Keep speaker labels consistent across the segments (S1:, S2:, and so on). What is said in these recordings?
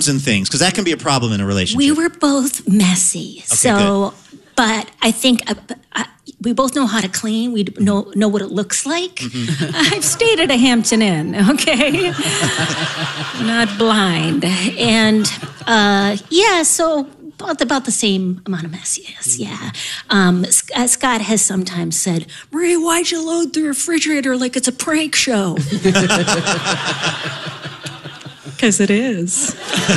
S1: clothes and things? Because that can be a problem in a relationship.
S2: We were both messy.
S1: Good.
S2: But I think we both know how to clean. We know what it looks like. I've stayed at a Hampton Inn, okay? Not blind. And, so about the same amount of messiness, yeah. Scott has sometimes said, Maria, why'd you load the refrigerator like it's a prank show? Because it is.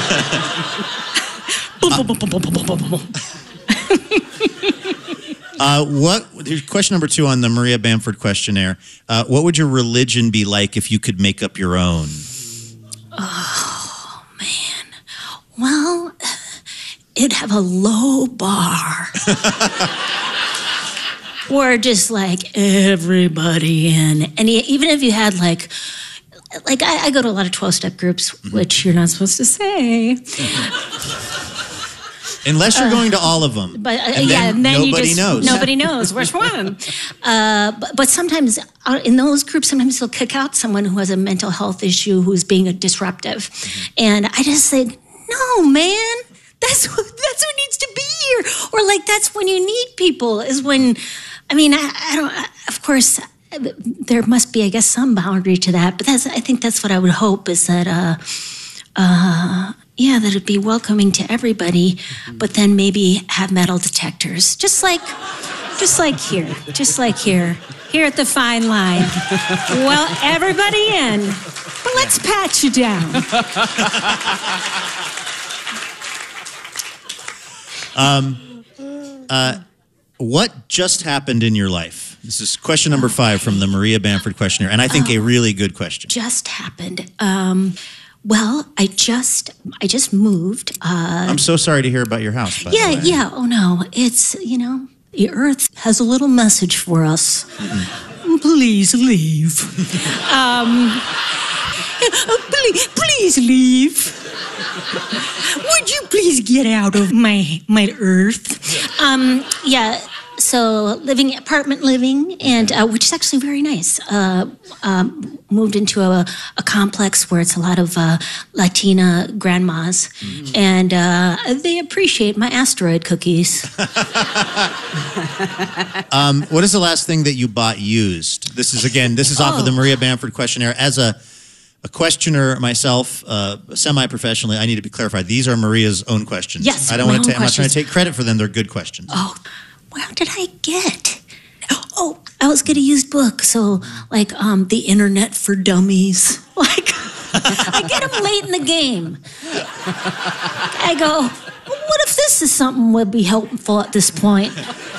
S1: Question number 2 on the Maria Bamford questionnaire. What would your religion be like if you could make up your own?
S2: Oh, man. Well, it'd have a low bar. Or just like everybody in. And even if you had like I go to a lot of 12-step groups, which you're not supposed to say.
S1: Unless you're going to all of them.
S2: But
S1: then nobody knows.
S2: Nobody knows which one. But sometimes in those groups, sometimes they'll kick out someone who has a mental health issue who's being disruptive. And I just say, no, man, that's who needs to be here. Or like that's when you need people is when, I don't, of course, there must be, I guess, some boundary to that. But I think that's what I would hope is that, that it'd be welcoming to everybody, but then maybe have metal detectors, just like here at the Fine Line. Well, everybody in, but let's pat you down.
S1: What just happened in your life? This is question number 5 from the Maria Bamford questionnaire, and I think a really good question.
S2: Just happened. Well, I just moved.
S1: I'm so sorry to hear about your house, by the way.
S2: Yeah. Oh, no. It's, the earth has a little message for us. Please leave. Please leave. Would you please get out of my earth? So apartment living, and which is actually very nice. Moved into a complex where it's a lot of Latina grandmas, and they appreciate my asteroid cookies.
S1: What is the last thing that you bought used? This is off of the Maria Bamford questionnaire. As a questioner myself, semi-professionally, I need to be clarified. These are Maria's own questions.
S2: Yes,
S1: I'm not trying to take credit for them. They're good questions.
S2: Oh. Where did I get? Oh, I was going to use books. So, like, the Internet for Dummies. Like, I get them late in the game. I go, what if this is something would be helpful at this point?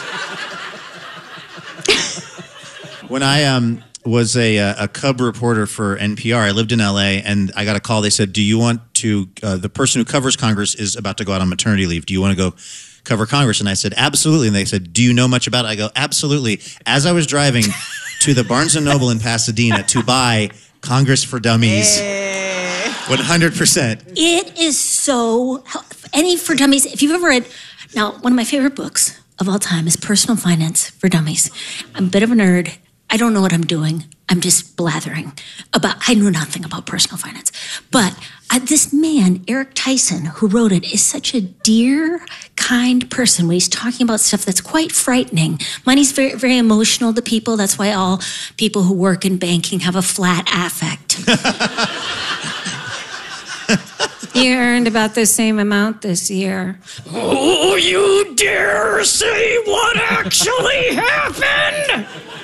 S1: When I was a cub reporter for NPR, I lived in LA, and I got a call. They said, do you want to, the person who covers Congress is about to go out on maternity leave. Do you want to go cover Congress? And I said, absolutely. And they said, do you know much about it? I go, absolutely. As I was driving to the Barnes & Noble in Pasadena to buy Congress for Dummies, 100%.
S2: It is so, any for Dummies, if you've ever read, now, one of my favorite books of all time is Personal Finance for Dummies. I'm a bit of a nerd. I don't know what I'm doing. I'm just blathering I know nothing about personal finance. But this man, Eric Tyson, who wrote it, is such a dear, kind person when he's talking about stuff that's quite frightening. Money's very, very emotional to people. That's why all people who work in banking have a flat affect. You earned about the same amount this year. Oh, you dare say what actually happened?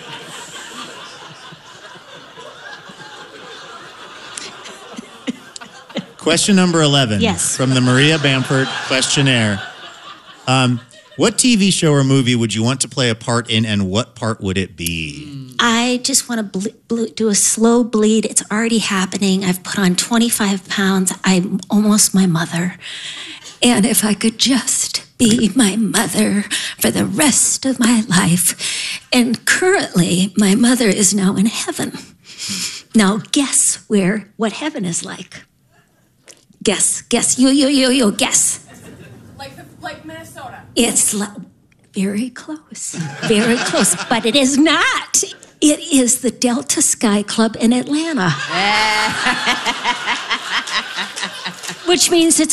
S1: Question number 11 from the Maria Bamford questionnaire. What TV show or movie would you want to play a part in, and what part would it be?
S2: I just want to do a slow bleed. It's already happening. I've put on 25 pounds. I'm almost my mother. And if I could just be my mother for the rest of my life. And currently, my mother is now in heaven. Now, guess what heaven is like. Guess. You guess.
S3: Like Minnesota.
S2: It's very close. Very close. But it is not. It is the Delta Sky Club in Atlanta. Which means it's